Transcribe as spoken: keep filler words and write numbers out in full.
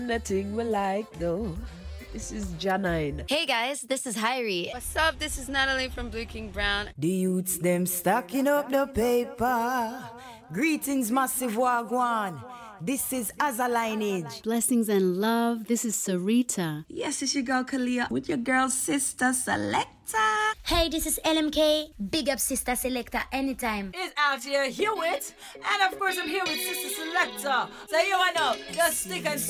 Nothing we like though. This is Janine. Hey guys, this is Hyrie. What's up? This is Natalie from Blue King Brown. The youths them stacking up the paper. Greetings, massive wagwan. This is Azza Lineage. Blessings and love. This is Sarita. Yes, it's your girl Kalia with your girl sister Selecta. Hey, this is L M K. Big up sister Selecta anytime. It's out here Hewitt, and of course I'm here with sister Selecta. So you know, just stick and